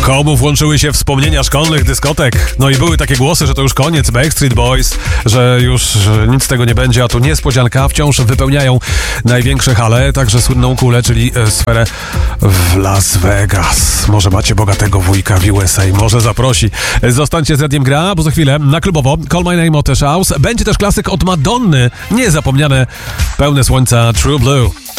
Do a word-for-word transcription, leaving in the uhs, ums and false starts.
Komu włączyły się wspomnienia szkolnych dyskotek? No i były takie głosy, że to już koniec Backstreet Boys, że już że nic z tego nie będzie, a tu niespodzianka, wciąż wypełniają największe hale, także słynną kulę, czyli e, sferę w Las Vegas. Może macie bogatego wujka w U S A, może zaprosi. Zostańcie z Radiem Gra, bo za chwilę na klubowo Call My Name Otis House. Będzie też klasyk od Madonny, niezapomniane Pełne Słońca True Blue.